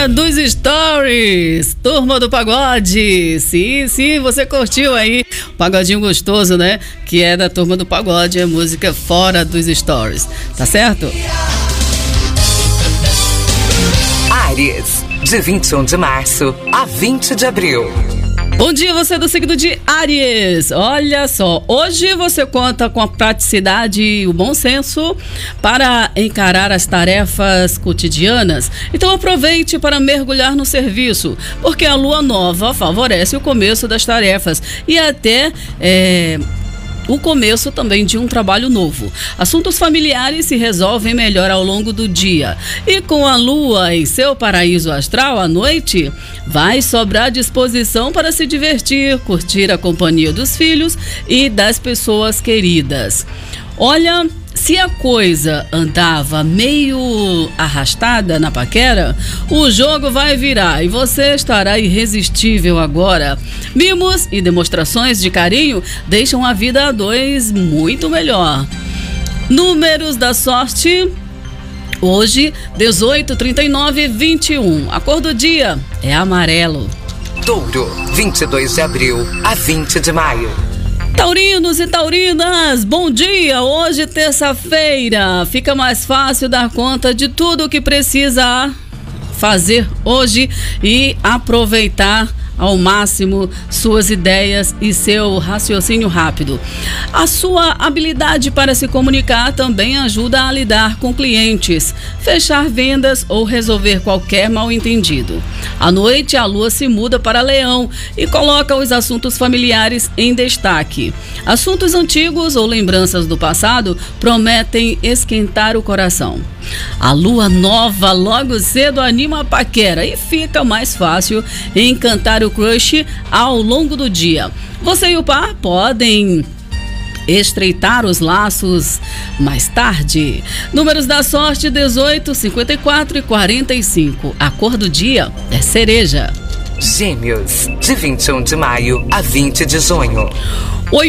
Fora dos Stories, Turma do Pagode. Sim, você curtiu aí o pagodinho gostoso, né? Que é da Turma do Pagode, a música Fora dos Stories, tá certo? Áries, de 21 de março a 20 de abril. Bom dia, você do signo de Áries. Olha só, hoje você conta com a praticidade e o bom senso para encarar as tarefas cotidianas. Então aproveite para mergulhar no serviço, porque a lua nova favorece o começo das tarefas e até o começo também de um trabalho novo. Assuntos familiares se resolvem melhor ao longo do dia. E com a lua em seu paraíso astral à noite, vai sobrar disposição para se divertir, curtir a companhia dos filhos e das pessoas queridas. Olha, se a coisa andava meio arrastada na paquera, o jogo vai virar e você estará irresistível agora. Mimos e demonstrações de carinho deixam a vida a dois muito melhor. Números da sorte: hoje, 18, 39 e 21. A cor do dia é amarelo. Touro, 22 de abril a 20 de maio. Taurinos e taurinas, bom dia! Hoje, terça-feira, fica mais fácil dar conta de tudo o que precisa fazer hoje e aproveitar ao máximo suas ideias e seu raciocínio rápido. A sua habilidade para se comunicar também ajuda a lidar com clientes, fechar vendas ou resolver qualquer mal-entendido. À noite, a lua se muda para Leão e coloca os assuntos familiares em destaque. Assuntos antigos ou lembranças do passado prometem esquentar o coração. A lua nova logo cedo anima a paquera e fica mais fácil encantar o crush ao longo do dia. Você e o par podem estreitar os laços mais tarde. Números da sorte: 18, 54 e 45. A cor do dia é cereja. Gêmeos, de 21 de maio a 20 de junho. Oi,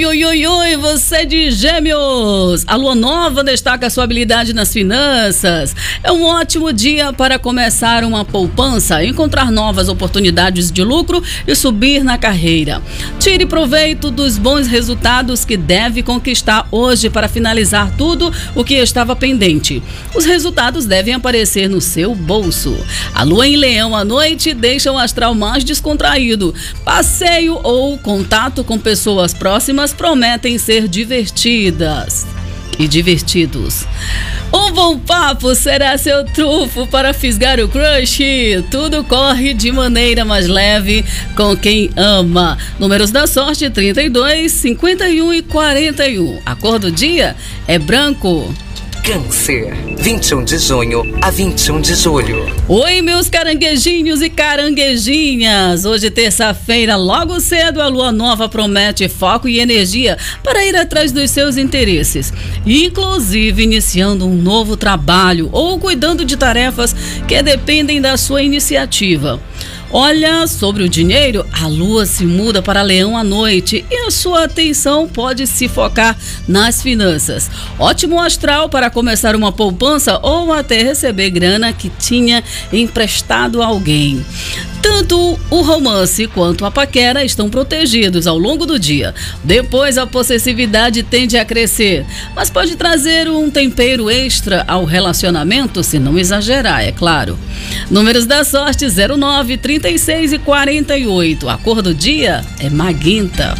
você de Gêmeos! A lua nova destaca a sua habilidade nas finanças. É um ótimo dia para começar uma poupança, encontrar novas oportunidades de lucro e subir na carreira. Tire proveito dos bons resultados que deve conquistar hoje para finalizar tudo o que estava pendente. Os resultados devem aparecer no seu bolso. A lua em Leão à noite deixa o astral mais descontraído. Passeio ou contato com pessoas próximas prometem ser divertidas e divertidos. Um bom papo será seu trunfo para fisgar o crush. Tudo corre de maneira mais leve com quem ama. Números da sorte: 32, 51 e 41. A cor do dia é branco. Câncer, 21 de junho a 21 de julho. Oi, meus caranguejinhos e caranguejinhas. Hoje, terça-feira, logo cedo, a lua nova promete foco e energia para ir atrás dos seus interesses, inclusive iniciando um novo trabalho ou cuidando de tarefas que dependem da sua iniciativa. Olha, sobre o dinheiro, a lua se muda para Leão à noite e a sua atenção pode se focar nas finanças. Ótimo astral para começar uma poupança ou até receber grana que tinha emprestado a alguém. Tanto o romance quanto a paquera estão protegidos ao longo do dia. Depois, a possessividade tende a crescer, mas pode trazer um tempero extra ao relacionamento, se não exagerar, é claro. Números da sorte: 09, 36 e 48. A cor do dia é magenta.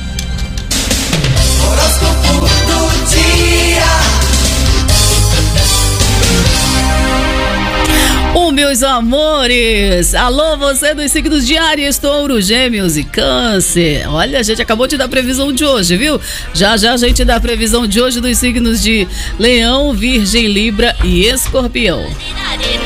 Horóscopo do dia. Meus amores, alô, você dos signos de Áries, Touro, Gêmeos e Câncer. Olha, a gente acabou de dar a previsão de hoje, viu? Já a gente dá a previsão de hoje dos signos de Leão, Virgem, Libra e Escorpião.